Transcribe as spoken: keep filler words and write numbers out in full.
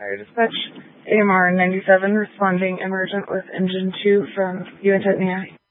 Fire Dispatch, A M R ninety-seven, responding emergent with engine two from Uintah, N E I.